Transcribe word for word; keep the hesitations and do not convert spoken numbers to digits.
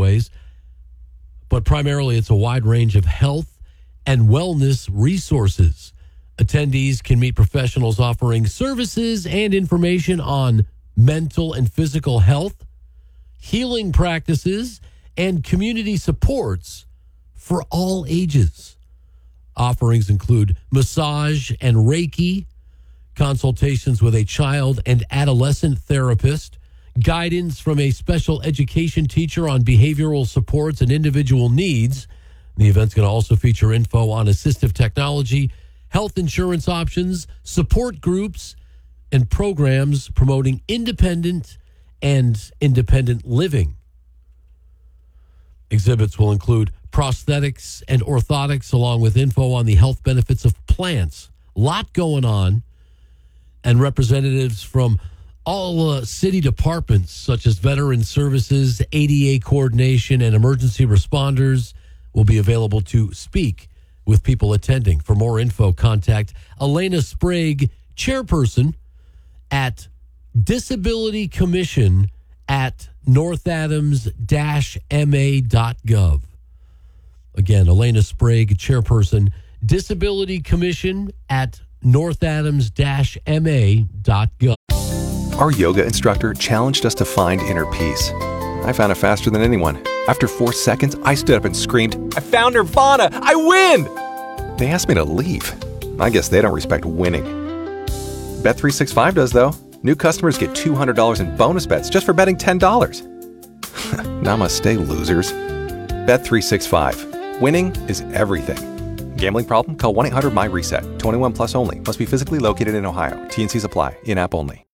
ways. But primarily, it's a wide range of health and wellness resources. Attendees can meet professionals offering services and information on mental and physical health, healing practices, and community supports for all ages. Offerings include massage and Reiki, consultations with a child and adolescent therapist, guidance from a special education teacher on behavioral supports and individual needs. The event's going to also feature info on assistive technology, health insurance options, support groups, and programs promoting independent and independent living. Exhibits will include prosthetics and orthotics, along with info on the health benefits of plants. A lot going on. And representatives from all uh, city departments, such as Veteran Services, A D A Coordination, and Emergency Responders, will be available to speak with people attending. For more info, contact Elena Sprague, chairperson at Disability Commission at north adams dash m a dot gov. Again, Elena Sprague, chairperson, Disability Commission at north adams dash m a dot gov. Our yoga instructor challenged us to find inner peace. I found it faster than anyone. After four seconds, I stood up and screamed, "I found Nirvana! I win!" They asked me to leave. I guess they don't respect winning. Bet three sixty-five does, though. New customers get two hundred dollars in bonus bets just for betting ten dollars. Namaste, losers. Bet three sixty-five. Winning is everything. Gambling problem? Call one eight hundred M Y RESET. twenty-one plus only. Must be physically located in Ohio. T and Cs apply. In-app only.